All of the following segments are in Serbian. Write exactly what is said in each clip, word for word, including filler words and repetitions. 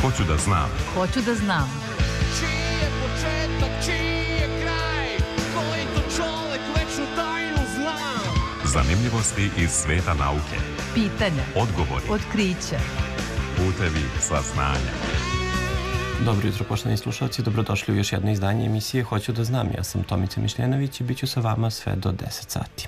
Hoću da znam. Hoću da znam. Čiji je početak, čiji je kraj, koji to čovek večnu tajnu zna. Zanimljivosti iz sveta nauke. Pitanja. Odgovori. Otkrića. Putevi saznanja. Dobro jutro, poštovani slušalci, dobrodošli u još jedno izdanje emisije Hoću da znam. Ja sam Tomica Mišljenović i bit ću sa vama sve do deset sati.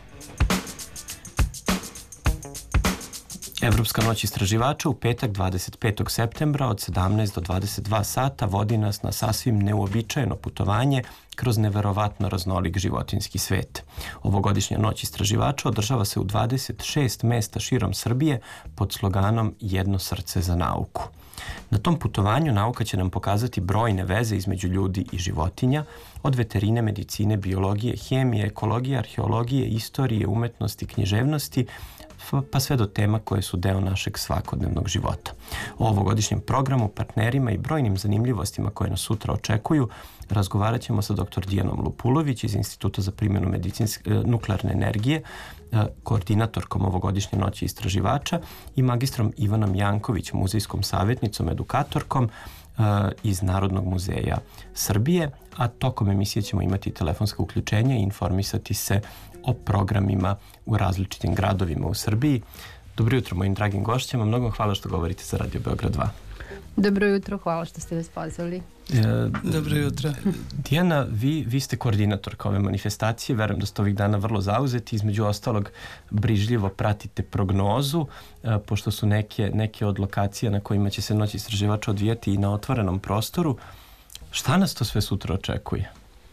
Evropska noć istraživača u petak dvadeset petog septembra od sedamnaest do dvadeset dva sata vodi nas na sasvim neuobičajeno putovanje kroz neverovatno raznolik životinjski svet. Ovogodišnja noć istraživača održava se u dvadeset šest mesta širom Srbije pod sloganom Jedno srce za nauku. Na tom putovanju nauka će nam pokazati brojne veze između ljudi i životinja, od veterine, medicine, biologije, hemije, ekologije, arheologije, istorije, umetnosti, književnosti, pa sve do tema koje su deo našeg svakodnevnog života. O ovogodišnjem programu, partnerima i brojnim zanimljivostima koje nas sutra očekuju razgovarat ćemo sa doktor Dijanom Lupulović iz Instituta za primjenu medicinske nuklearne energije, koordinatorkom ovogodišnje noći istraživača, i magistrom Ivanom Janković, muzejskom savjetnicom, edukatorkom iz Narodnog muzeja Srbije, a tokom emisije ćemo imati telefonsko uključenje i informisati se o programima u različitim gradovima u Srbiji. Dobro jutro mojim dragim gošćama, mnogo vam hvala što govorite za Radio Beograd dva. Dobro jutro, hvala što ste vas pozvali. E, Dobro jutro. Dijana, vi, vi ste koordinatorka ove manifestacije, verujem da ste ovih dana vrlo zauzeti, između ostalog brižljivo pratite prognozu, e, pošto su neke, neke od lokacija na kojima će se noć istraživača odvijati i na otvorenom prostoru. Šta nas to sve sutra očekuje?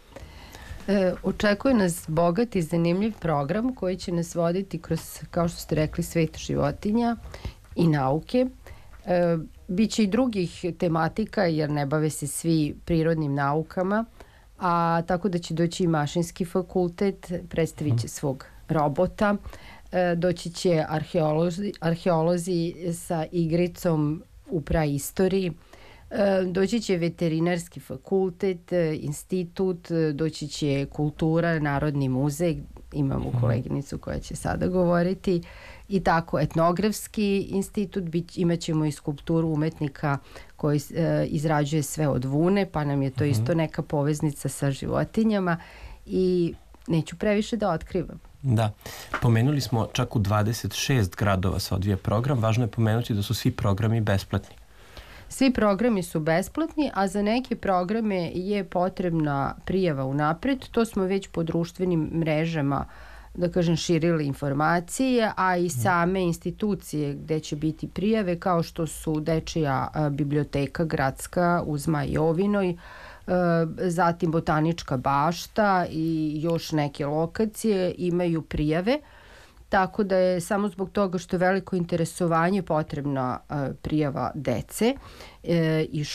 E, očekuje nas bogat i zanimljiv program koji će nas voditi kroz, kao što ste rekli, svet životinja i nauke. E, Biće i drugih tematika jer ne bave se svi prirodnim naukama, a tako da će doći i mašinski fakultet, predstavit će svog robota, e, doći će arheolozi, arheolozi sa igricom u praistoriji, doći će veterinarski fakultet, institut, doći će kultura, Narodni muzej, imamo koleginicu koja će sada govoriti, i tako etnografski institut, imat ćemo i skulpturu umetnika koji e, izrađuje sve od vune, pa nam je to isto neka poveznica sa životinjama i neću previše da otkrivam. Da, pomenuli smo čak u dvadeset šest gradova se odvija program, važno je pomenuti da su svi programi besplatni. Svi programi su besplatni, a za neke programe je potrebna prijava unapred. To smo već po društvenim mrežama, da kažem, širili informacije, a i same institucije gde će biti prijave, kao što su Dečija biblioteka gradska u Zmajovinoj, zatim Botanička bašta i još neke lokacije imaju prijave. Tako da je samo zbog toga što je veliko interesovanje potrebna uh, prijava dece e, i